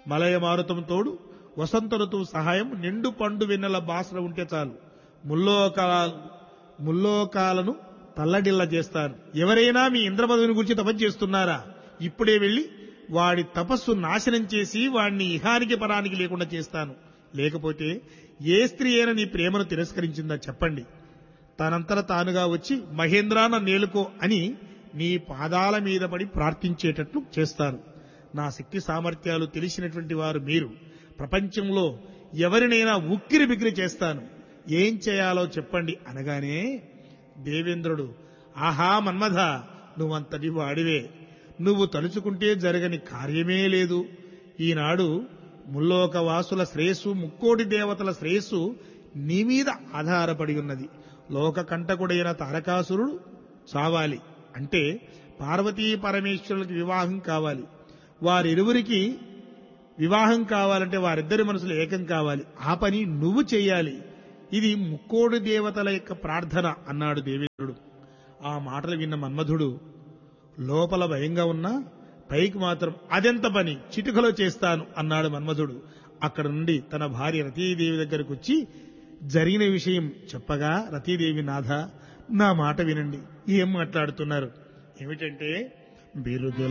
మలయమారుతం తోడు వసంత ఋతువు సహాయం నిండు పండు వెన్నెల బాసన ఉంటే చాలు ముల్లోకాలను తల్లడిల్ల చేస్తాను. ఎవరైనా మీ ఇంద్రపదవిని గురించి తపస్సు చేస్తున్నారా? ఇప్పుడే వెళ్లి వాడి తపస్సు నాశనం చేసి వాడిని ఇహానికి పరానికి లేకుండా చేస్తాను. లేకపోతే ఏ స్త్రీ అయినా నీ ప్రేమను తిరస్కరించిందా చెప్పండి. తనంతట తానుగా వచ్చి మహేంద్ర నన్నేలుకో అని నీ పాదాల మీద పడి ప్రార్థించేటట్లు చేస్తాను. నా శక్తి సామర్థ్యాలు తెలిసినటువంటి వారు మీరు. ప్రపంచంలో ఎవరినైనా ఉక్కిరి బిక్కిరి చేస్తాను. ఏం చేయాలో చెప్పండి అనగానే దేవేంద్రుడు, ఆహా మన్మథ, నువ్వంతటి వాడివే. నువ్వు తలుచుకుంటే జరగని కార్యమే లేదు. ఈనాడు ముల్లోకవాసుల శ్రేయస్సు, ముక్కోటి దేవతల శ్రేయస్సు నీ మీద ఆధారపడి ఉన్నది. లోక కంటకుడైన తారకాసురుడు చావాలి అంటే పార్వతీ పరమేశ్వరులకి వివాహం కావాలి. వారిరువురికి వివాహం కావాలంటే వారిద్దరి మనసులు ఏకం కావాలి. ఆ పని నువ్వు చెయ్యాలి. ఇది ముక్కోడి దేవతల యొక్క ప్రార్థన అన్నాడు దేవేంద్రుడు. ఆ మాటలు విన్న మన్మధుడు లోపల భయంగా ఉన్నా పైకి మాత్రం అదెంత పని, చిటికలో చేస్తాను అన్నాడు మన్మధుడు. అక్కడ నుండి తన భార్య రతీదేవి దగ్గరకు వచ్చి జరిగిన విషయం చెప్పగా, రతీదేవి, నాథ నా మాట వినండి. ఏం మాట్లాడుతున్నారు? ఏమిటంటే బిరుదు